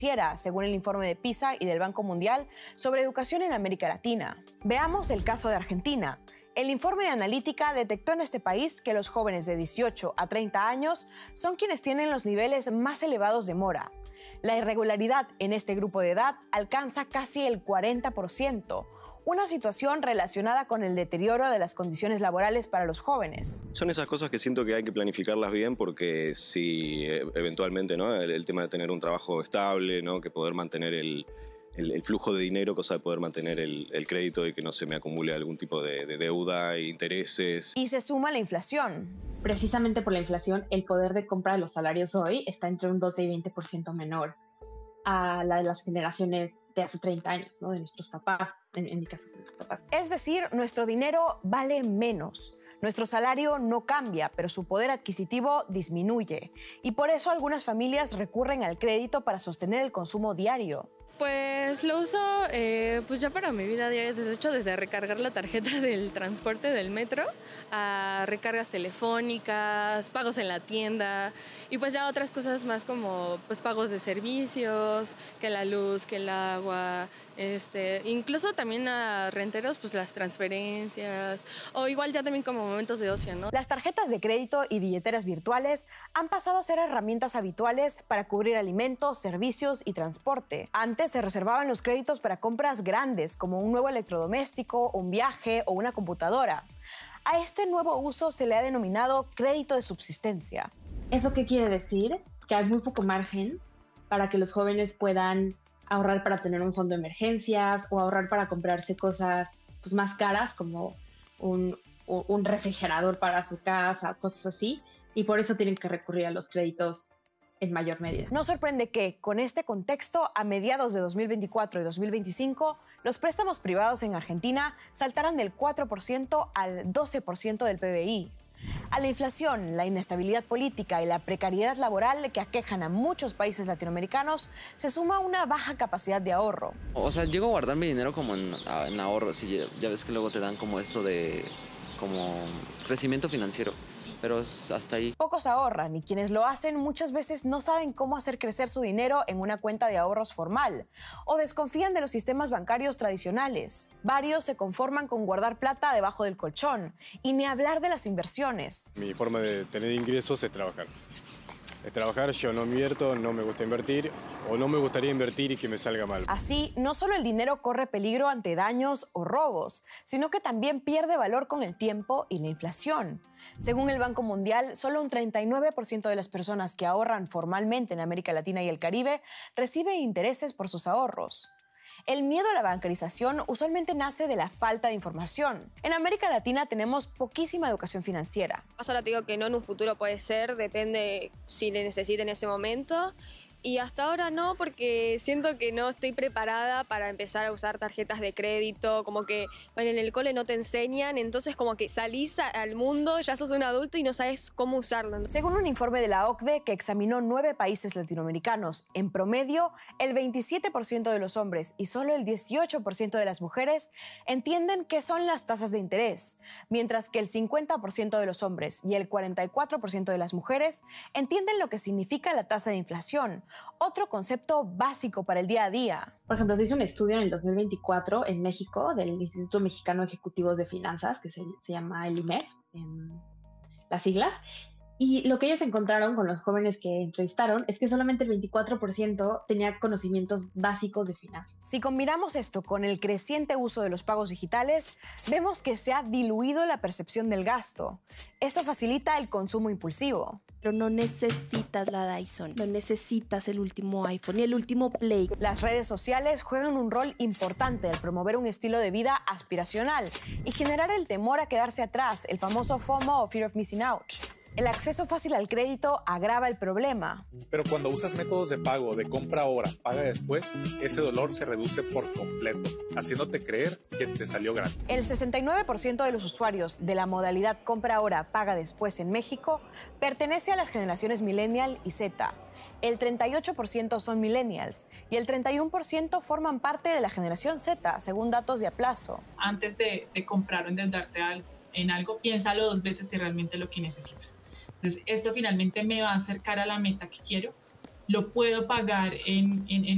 existiera, según el informe de PISA y del Banco Mundial sobre educación en América Latina. Veamos el caso de Argentina. El informe de Analítica detectó en este país que los jóvenes de 18 a 30 años son quienes tienen los niveles más elevados de mora. La irregularidad en este grupo de edad alcanza casi el 40%, una situación relacionada con el deterioro de las condiciones laborales para los jóvenes. Son esas cosas que siento que hay que planificarlas bien, porque si eventualmente, ¿no?, el tema de tener un trabajo estable, ¿no?, que poder mantener el flujo de dinero, cosa de poder mantener el crédito y que no se me acumule algún tipo de deuda e intereses. Y se suma la inflación. Precisamente por la inflación, el poder de compra de los salarios hoy está entre un 12 y 20% menor a la de las generaciones de hace 30 años, ¿no?, de nuestros papás, en mi caso, de nuestros papás. Es decir, nuestro dinero vale menos. Nuestro salario no cambia, pero su poder adquisitivo disminuye. Y por eso algunas familias recurren al crédito para sostener el consumo diario. Pues lo uso pues ya para mi vida diaria, desde recargar la tarjeta del transporte del metro a recargas telefónicas, pagos en la tienda y pues ya otras cosas más como pues pagos de servicios, que la luz, que el agua, incluso también a renteros pues las transferencias o igual ya también como momentos de ocio, ¿no? Las tarjetas de crédito y billeteras virtuales han pasado a ser herramientas habituales para cubrir alimentos, servicios y transporte. Antes se reservaban los créditos para compras grandes, como un nuevo electrodoméstico, un viaje o una computadora. A este nuevo uso se le ha denominado crédito de subsistencia. ¿Eso qué quiere decir? Que hay muy poco margen para que los jóvenes puedan ahorrar para tener un fondo de emergencias o ahorrar para comprarse cosas pues, más caras, como un refrigerador para su casa, cosas así, y por eso tienen que recurrir a los créditos en mayor medida. No sorprende que, con este contexto, a mediados de 2024 y 2025, los préstamos privados en Argentina saltaran del 4% al 12% del PBI. A la inflación, la inestabilidad política y la precariedad laboral que aquejan a muchos países latinoamericanos, se suma una baja capacidad de ahorro. O sea, llego a guardar mi dinero como en ahorros y ya ves que luego te dan como esto de como crecimiento financiero. Pero hasta ahí. Pocos ahorran y quienes lo hacen muchas veces no saben cómo hacer crecer su dinero en una cuenta de ahorros formal o desconfían de los sistemas bancarios tradicionales. Varios se conforman con guardar plata debajo del colchón y ni hablar de las inversiones. Mi forma de tener ingresos es trabajar. Yo no invierto, no me gusta invertir o no me gustaría invertir y que me salga mal. Así, no solo el dinero corre peligro ante daños o robos, sino que también pierde valor con el tiempo y la inflación. Según el Banco Mundial, solo un 39% de las personas que ahorran formalmente en América Latina y el Caribe recibe intereses por sus ahorros. El miedo a la bancarización usualmente nace de la falta de información. En América Latina tenemos poquísima educación financiera. Ahora te digo que no, en un futuro puede ser, depende si le necesite en ese momento. Y hasta ahora no, porque siento que no estoy preparada para empezar a usar tarjetas de crédito, como que bueno, en el cole no te enseñan, entonces como que salís al mundo, ya sos un adulto y no sabes cómo usarlo. Según un informe de la OCDE que examinó 9 países latinoamericanos, en promedio, el 27% de los hombres y solo el 18% de las mujeres entienden qué son las tasas de interés, mientras que el 50% de los hombres y el 44% de las mujeres entienden lo que significa la tasa de inflación, otro concepto básico para el día a día. Por ejemplo, se hizo un estudio en el 2024 en México del Instituto Mexicano de Ejecutivos de Finanzas, que se llama el IMEF, en las siglas, y lo que ellos encontraron con los jóvenes que entrevistaron es que solamente el 24% tenía conocimientos básicos de finanzas. Si combinamos esto con el creciente uso de los pagos digitales, vemos que se ha diluido la percepción del gasto. Esto facilita el consumo impulsivo. Pero no necesitas la Dyson, no necesitas el último iPhone y el último Play. Las redes sociales juegan un rol importante al promover un estilo de vida aspiracional y generar el temor a quedarse atrás, el famoso FOMO o Fear of Missing Out. El acceso fácil al crédito agrava el problema. Pero cuando usas métodos de pago de compra ahora, paga después, ese dolor se reduce por completo, haciéndote creer que te salió gratis. El 69% de los usuarios de la modalidad compra ahora, paga después en México pertenece a las generaciones Millennial y Z. El 38% son millennials y el 31% forman parte de la generación Z, según datos de Aplazo. Antes de comprar o endeudarte en algo, piénsalo 2 veces si realmente es lo que necesitas. Entonces, esto finalmente me va a acercar a la meta que quiero. Lo puedo pagar en